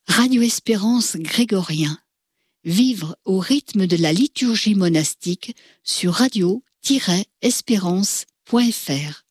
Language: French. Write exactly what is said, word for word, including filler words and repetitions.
Radio Espérance Grégorien. Vivre au rythme de la liturgie monastique sur radio tiret espérance point f r.